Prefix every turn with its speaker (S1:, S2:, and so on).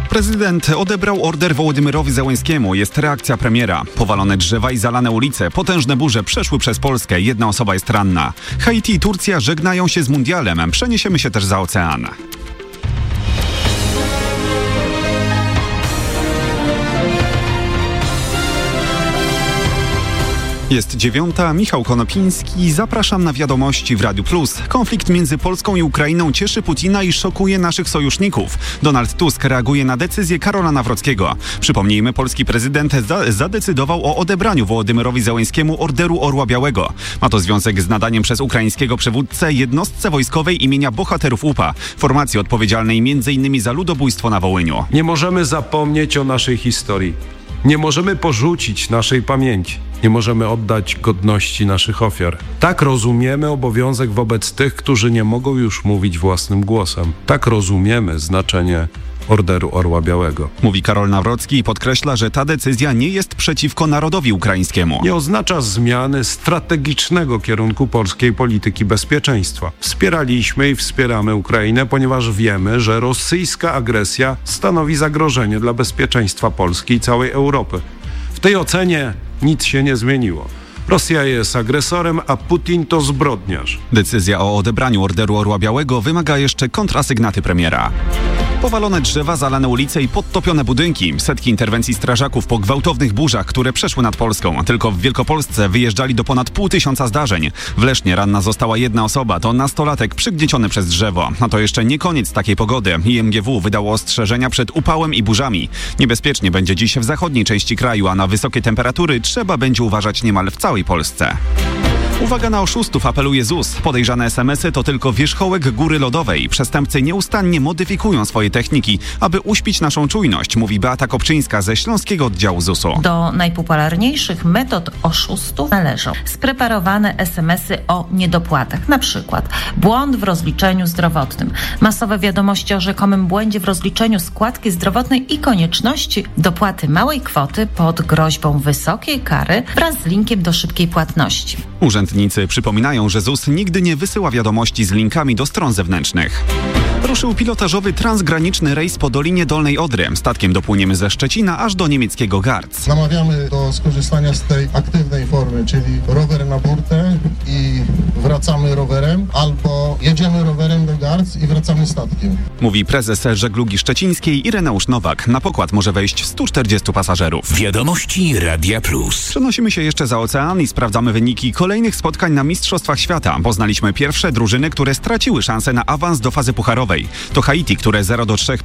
S1: Prezydent odebrał order Wołodymyrowi Zełenskiemu. Jest reakcja premiera. Powalone drzewa i zalane ulice. Potężne burze przeszły przez Polskę. Jedna osoba jest ranna. Haiti i Turcja żegnają się z mundialem. Przeniesiemy się też za ocean. Jest 9:00, Michał Konopiński, zapraszam na wiadomości w Radiu Plus. Konflikt między Polską i Ukrainą cieszy Putina i szokuje naszych sojuszników. Donald Tusk reaguje na decyzję Karola Nawrockiego. Przypomnijmy, polski prezydent zadecydował o odebraniu Wołodymyrowi Zełenskiemu Orderu Orła Białego. Ma to związek z nadaniem przez ukraińskiego przywódcę jednostce wojskowej imienia Bohaterów UPA, formacji odpowiedzialnej m.in. za ludobójstwo na Wołyniu.
S2: Nie możemy zapomnieć o naszej historii. Nie możemy porzucić naszej pamięci. Nie możemy oddać godności naszych ofiar. Tak rozumiemy obowiązek wobec tych, którzy nie mogą już mówić własnym głosem. Tak rozumiemy znaczenie Orderu Orła Białego.
S1: Mówi Karol Nawrocki i podkreśla, że ta decyzja nie jest przeciwko narodowi ukraińskiemu.
S2: Nie oznacza zmiany strategicznego kierunku polskiej polityki bezpieczeństwa. Wspieraliśmy i wspieramy Ukrainę, ponieważ wiemy, że rosyjska agresja stanowi zagrożenie dla bezpieczeństwa Polski i całej Europy. W tej ocenie nic się nie zmieniło. Rosja jest agresorem, a Putin to zbrodniarz.
S1: Decyzja o odebraniu Orderu Orła Białego wymaga jeszcze kontrasygnaty premiera. Powalone drzewa, zalane ulice i podtopione budynki. Setki interwencji strażaków po gwałtownych burzach, które przeszły nad Polską. Tylko w Wielkopolsce wyjeżdżali do ponad 500 zdarzeń. W Lesznie ranna została jedna osoba, to nastolatek przygnieciony przez drzewo. A to jeszcze nie koniec takiej pogody. IMGW wydało ostrzeżenia przed upałem i burzami. Niebezpiecznie będzie dziś w zachodniej części kraju, a na wysokie temperatury trzeba będzie uważać niemal w całej Polsce. Uwaga na oszustów, apeluje ZUS. Podejrzane SMS-y to tylko wierzchołek góry lodowej. Przestępcy nieustannie modyfikują swoje techniki, aby uśpić naszą czujność, mówi Beata Kopczyńska ze Śląskiego Oddziału ZUS-u.
S3: Do najpopularniejszych metod oszustów należą spreparowane SMS-y o niedopłatach, na przykład błąd w rozliczeniu zdrowotnym, masowe wiadomości o rzekomym błędzie w rozliczeniu składki zdrowotnej i konieczności dopłaty małej kwoty pod groźbą wysokiej kary wraz z linkiem do szybkiej płatności.
S1: Urzędnicy przypominają, że ZUS nigdy nie wysyła wiadomości z linkami do stron zewnętrznych. Ruszył pilotażowy transgraniczny rejs po Dolinie Dolnej Odry. Statkiem dopłyniemy ze Szczecina aż do niemieckiego Garz.
S4: Namawiamy do skorzystania z tej aktywnej formy, czyli rower na burtę i wracamy rowerem, albo jedziemy rowerem do Garz i wracamy statkiem.
S1: Mówi prezes Żeglugi Szczecińskiej Ireneusz Nowak. Na pokład może wejść 140 pasażerów.
S5: Wiadomości Radia Plus.
S1: Przenosimy się jeszcze za ocean i sprawdzamy wyniki kolejnych spotkań na Mistrzostwach Świata. Poznaliśmy pierwsze drużyny, które straciły szansę na awans do fazy pucharowej. To Haiti, które 0-3